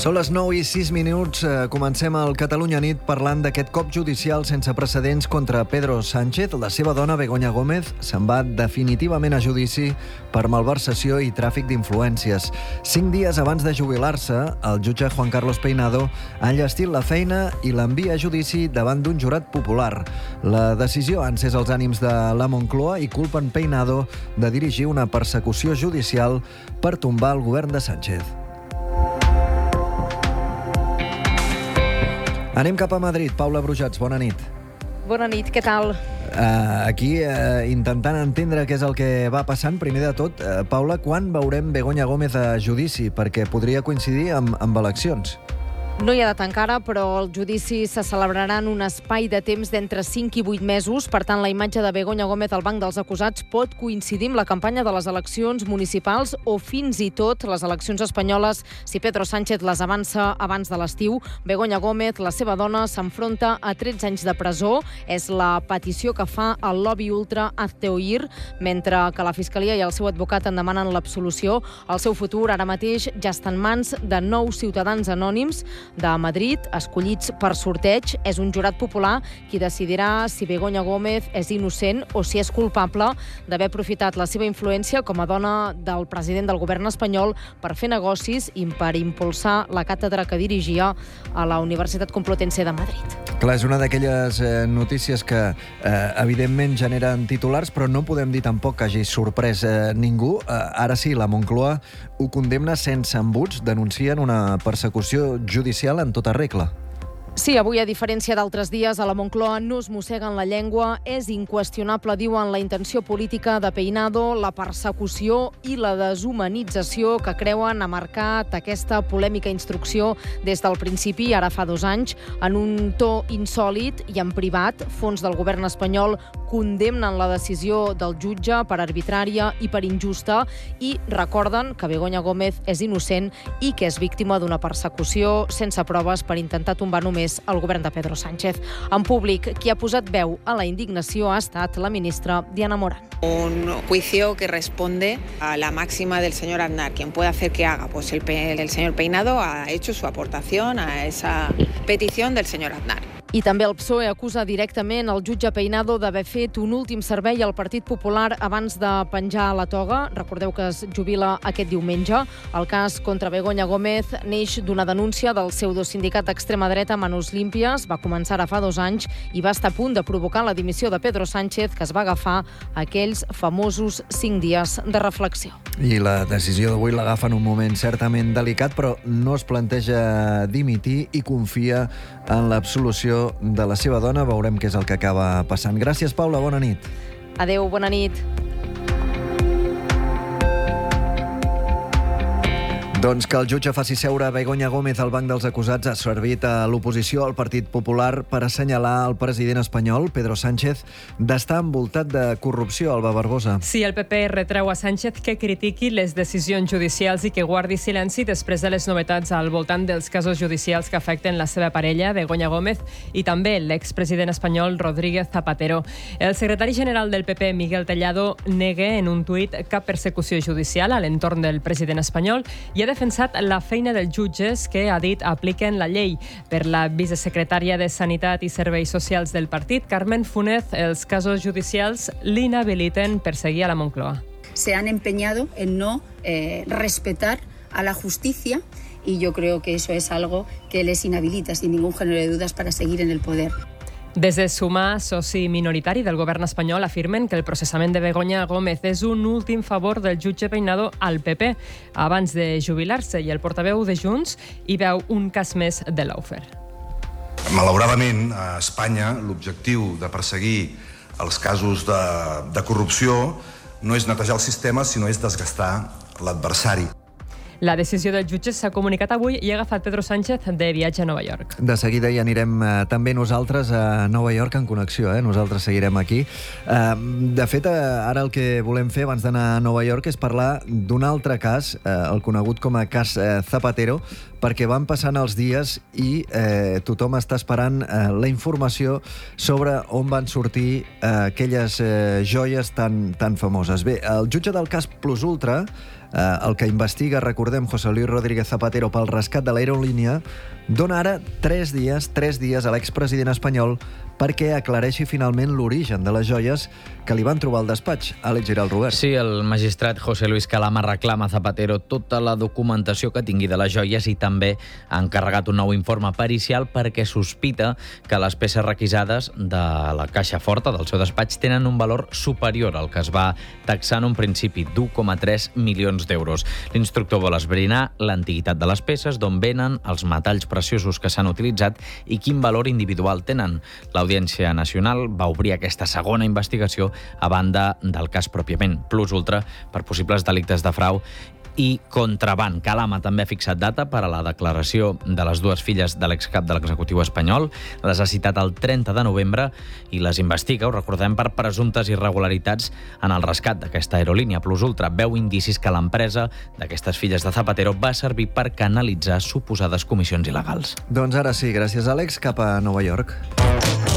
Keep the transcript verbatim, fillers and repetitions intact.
Són les nou i sis minuts. Comencem el Catalunya Nit parlant d'aquest cop judicial sense precedents contra Pedro Sánchez. La seva dona, Begoña Gómez, se'n va definitivament a judici per malversació i tràfic d'influències. Cinc dies abans de jubilar-se, el jutge Juan Carlos Peinado ha enllestit la feina i l'envia a judici davant d'un jurat popular. La decisió ha encès els ànims de la Moncloa i culpen Peinado de dirigir una persecució judicial per tombar el govern de Sánchez. Anem cap a Madrid. Paula Brujats, bona nit. Bona nit, què tal? Uh, aquí, uh, intentant entendre què és el que va passant, primer de tot, uh, Paula, quan veurem Begoña Gómez a judici? Perquè podria coincidir amb, amb eleccions. No hi ha data encara, però el judici se celebrarà en un espai de temps d'entre cinc i vuit mesos. Per tant, la imatge de Begoña Gómez al banc dels acusats pot coincidir amb la campanya de les eleccions municipals o fins i tot les eleccions espanyoles si Pedro Sánchez les avança abans de l'estiu. Begoña Gómez, la seva dona, s'enfronta a tretze anys de presó. És la petició que fa el lobby ultra Hazte Oír, mentre que la Fiscalia i el seu advocat en demanen l'absolució. El seu futur ara mateix ja està en mans de nou ciutadans anònims de Madrid, escollits per sorteig. És un jurat popular qui decidirà si Begoña Gómez és innocent o si és culpable d'haver aprofitat la seva influència com a dona del president del govern espanyol per fer negocis i per impulsar la càtedra que dirigia a la Universitat Complutense de Madrid. Clar, és una d'aquelles eh, notícies que eh, evidentment generen titulars, però no podem dir tampoc que hagi sorprès eh, ningú. Eh, ara sí, la Moncloa ho condemna sense embuts, denuncien una persecució judicial en tota regla. Sí, avui, a diferència d'altres dies, a la Moncloa no es mosseguen la llengua. És inqüestionable, diuen, la intenció política de Peinado, la persecució i la deshumanització que creuen ha marcat aquesta polèmica instrucció des del principi, ara fa dos anys, en un to insòlit i en privat. Fons del govern espanyol condemnen la decisió del jutge per arbitrària i per injusta i recorden que Begoña Gómez és innocent i que és víctima d'una persecució sense proves per intentar tombar només el govern de Pedro Sánchez. En públic, qui ha posat veu a la indignació ha estat la ministra Diana Morán. Un juicio que responde a la máxima del señor Aznar. Quien puede hacer que haga, pues el, el señor Peinado ha hecho su aportación a esa petición del señor Aznar. I també el P S O E acusa directament el jutge Peinado d'haver fet un últim servei al Partit Popular abans de penjar la toga. Recordeu que es jubila aquest diumenge. El cas contra Begoña Gómez neix d'una denúncia del pseudosindicat d'extrema dreta Manos Limpias. Va començar ara fa dos anys i va estar a punt de provocar la dimissió de Pedro Sánchez, que es va agafar aquells famosos cinc dies de reflexió. I la decisió d'avui l'agafa en un moment certament delicat, però no es planteja dimitir i confia en l'absolució de la seva dona. Veurem què és el que acaba passant. Gràcies, Paula. Bona nit. Adéu, bona nit. Doncs que el jutge faci seure Begoña Gómez al banc dels acusats ha servit a l'oposició al Partit Popular per assenyalar el president espanyol, Pedro Sánchez, d'estar envoltat de corrupció. Alba Barbosa. Sí, el P P retreu a Sánchez que critiqui les decisions judicials i que guardi silenci després de les novetats al voltant dels casos judicials que afecten la seva parella, Begoña Gómez, i també l'expresident espanyol Rodríguez Zapatero. El secretari general del P P, Miguel Tellado, nega en un tuit cap persecució judicial a l'entorn del president espanyol i ha defensat la feina dels jutges que, ha dit, apliquen la llei. Per la vicesecretària de Sanitat i Serveis Socials del partit, Carmen Funes, els casos judicials l'inhabiliten per seguir a la Moncloa. Se han empeñado en no eh, respetar a la justicia y yo creo que eso es algo que les inhabilita sin ningún género de dudas para seguir en el poder. Des de Sumar, soci minoritari del govern espanyol, afirmen que el processament de Begoña Gómez és un últim favor del jutge Peinado al P P abans de jubilar-se, i el portaveu de Junts hi veu un cas més de Lawfare. Malauradament, a Espanya, l'objectiu de perseguir els casos de, de corrupció no és netejar el sistema, sinó és desgastar l'adversari. La decisió del jutge s'ha comunicat avui i ha agafat Pedro Sánchez de viatge a Nova York. De seguida hi anirem eh, també nosaltres a Nova York en connexió, eh? Nosaltres seguirem aquí. Eh, de fet, eh, ara el que volem fer abans d'anar a Nova York és parlar d'un altre cas, eh, el conegut com a cas eh, Zapatero, perquè van passant els dies i eh, tothom està esperant eh, la informació sobre on van sortir eh, aquelles eh, joies tan, tan famoses. Bé, el jutge del cas Plus Ultra Eh, el que investiga, recordem, José Luis Rodríguez Zapatero pel rescat de l'aerolínia, dona ara tres dies, tres dies a l'expresident espanyol perquè aclareixi finalment l'origen de les joies que li van trobar al despatx. Àlex Giral, Robert. Sí, el magistrat José Luis Calama reclama a Zapatero tota la documentació que tingui de les joies i també ha encarregat un nou informe pericial perquè sospita que les peces requisades de la caixa forta del seu despatx tenen un valor superior al que es va taxar en un principi d'u coma tres milions d'euros. L'instructor vol esbrinar l'antiguitat de les peces, d'on venen, els metalls preciosos que s'han utilitzat i quin valor individual tenen. L'Audiència Nacional va obrir aquesta segona investigació a banda del cas pròpiament, plus ultra, per possibles delictes de frau i contraban. Calama també ha fixat data per a la declaració de les dues filles de l'excap de l'executiu espanyol. Les ha citat el trenta de novembre i les investiga, ho recordem, per presumptes irregularitats en el rescat d'aquesta aerolínia. Plus Ultra veu indicis que l'empresa d'aquestes filles de Zapatero va servir per canalitzar suposades comissions il·legals. Doncs ara sí, gràcies, Àlex. Cap a Nova York.